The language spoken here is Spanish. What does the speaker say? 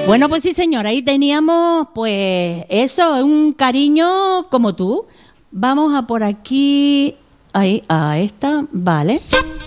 Bueno, pues sí, señora, ahí teníamos, pues, eso, un cariño como tú. Vamos a por aquí, ahí, a esta, vale.